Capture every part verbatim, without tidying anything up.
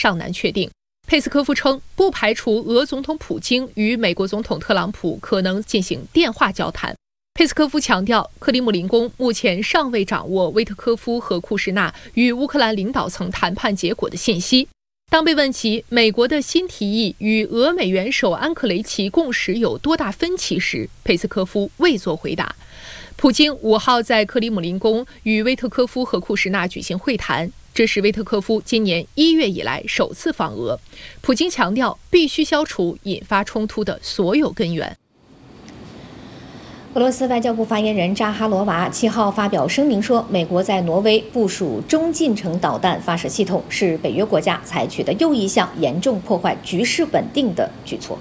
尚难确定。佩斯科夫称，不排除俄总统普京与美国总统特朗普可能进行电话交谈。佩斯科夫强调，克里姆林宫目前尚未掌握威特科夫和库什纳与乌克兰领导层谈判结果的信息。当被问及美国的新提议与俄美元首安克雷奇共识有多大分歧时，佩斯科夫未作回答。普京五号在克里姆林宫与威特科夫和库什纳举行会谈，这是威特科夫今年一月以来首次访俄。普京强调，必须消除引发冲突的所有根源。 俄罗斯外交部发言人扎哈罗娃七号发表声明说，美国在挪威部署中近程导弹发射系统是北约国家采取的又一项严重破坏局势稳定的举措。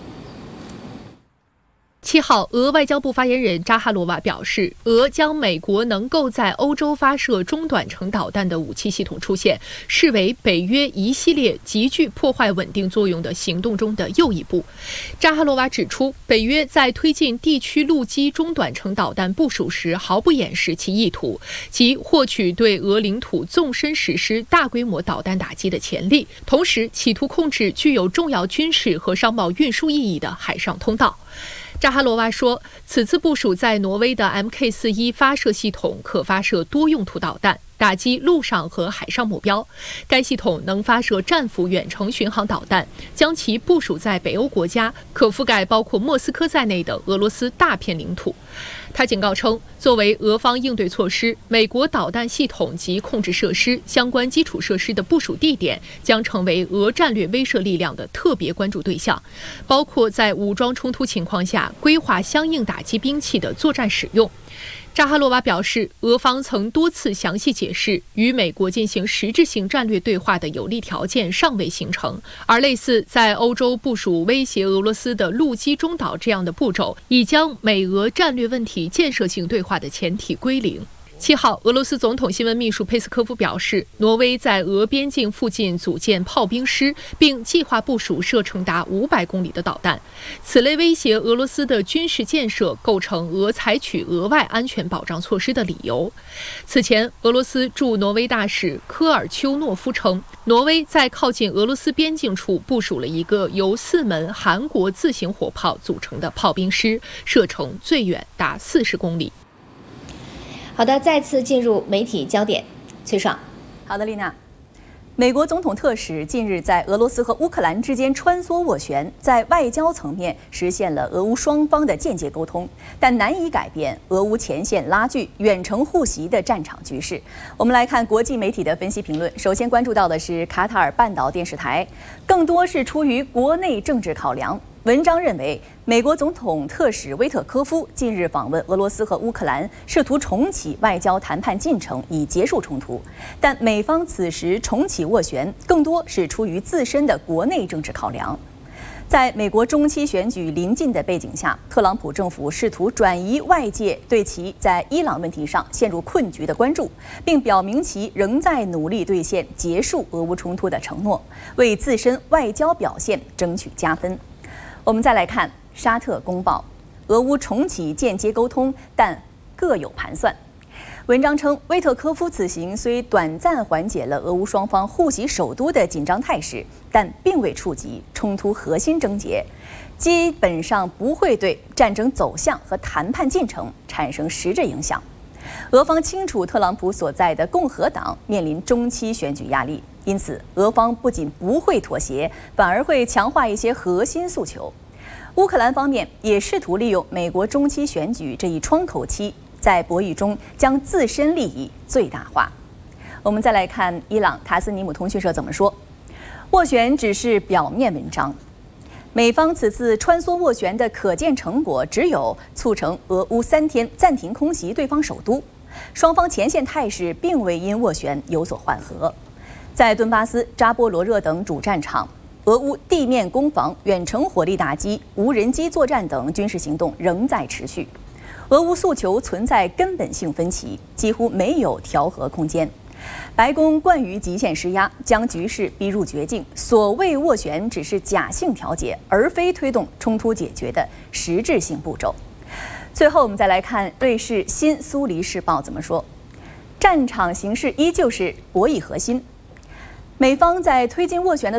七号，俄外交部发言人扎哈罗娃表示，俄将美国能够在欧洲发射中短程导弹的武器系统出现，视为北约一系列极具破坏稳定作用的行动中的又一步。扎哈罗娃指出，北约在推进地区陆基中短程导弹部署时，毫不掩饰其意图，即获取对俄领土纵深实施大规模导弹打击的潜力，同时企图控制具有重要军事和商贸运输意义的海上通道。扎哈罗娃说，此次部署在挪威的 M K 四十一 发射系统可发射多用途导弹，打击陆上和海上目标。该系统能发射战斧远程巡航导弹，将其部署在北欧国家，可覆盖包括莫斯科在内的俄罗斯大片领土。他警告称，作为俄方应对措施，美国导弹系统及控制设施相关基础设施的部署地点将成为俄战略威慑力量的特别关注对象，包括在武装冲突情况下规划相应打击兵器的作战使用。扎哈罗娃表示，俄方曾多次详细解释，与美国进行实质性战略对话的有利条件尚未形成，而类似在欧洲部署威胁俄罗斯的陆基中导这样的步骤，已将美俄战略问题建设性对话的前提归零。七号，俄罗斯总统新闻秘书佩斯科夫表示，挪威在俄边境附近组建炮兵师，并计划部署射程达五百公里的导弹。此类威胁俄罗斯的军事建设构成俄采取额外安全保障措施的理由。此前，俄罗斯驻挪威大使科尔丘诺夫称，挪威在靠近俄罗斯边境处部署了一个由四门韩国自行火炮组成的炮兵师，射程最远达四十公里。 好的，再次进入媒体焦点，崔爽。 好的，丽娜。美国总统特使近日在俄罗斯和乌克兰之间穿梭斡旋，在外交层面实现了俄乌双方的间接沟通，但难以改变俄乌前线拉锯、远程互袭的战场局势。我们来看国际媒体的分析评论，首先关注到的是卡塔尔半岛电视台，更多是出于国内政治考量。文章认为，美国总统特使威特科夫近日访问俄罗斯和乌克兰，试图重启外交谈判进程以结束冲突。但美方此时重启斡旋，更多是出于自身的国内政治考量。在美国中期选举临近的背景下，特朗普政府试图转移外界对其在伊朗问题上陷入困局的关注，并表明其仍在努力兑现结束俄乌冲突的承诺，为自身外交表现争取加分。我们再来看沙特公报，俄乌重启间接沟通，但各有盘算。文章称，威特科夫此行虽短暂缓解了俄乌双方互袭首都的紧张态势，但并未触及冲突核心症结，基本上不会对战争走向和谈判进程产生实质影响。俄方清楚特朗普所在的共和党面临中期选举压力，因此俄方不仅不会妥协，反而会强化一些核心诉求。乌克兰方面也试图利用美国中期选举这一窗口期，在博弈中将自身利益最大化。我们再来看伊朗塔斯尼姆通讯社怎么说：斡旋只是表面文章。美方此次穿梭斡旋的可见成果，只有促成俄乌三天暂停空袭对方首都，双方前线态势并未因斡旋有所缓和。在顿巴斯、扎波罗热等主战场，俄乌地面攻防、远程火力打击、无人机作战等军事行动仍在持续。俄乌诉求存在根本性分歧，几乎没有调和空间。白宫惯于极限施压，将局势逼入绝境。所谓斡旋只是假性调解，而非推动冲突解决的实质性步骤。最后，我们再来看瑞士新苏黎世报怎么说：战场形势依旧是博弈核心。美方在推进斡旋的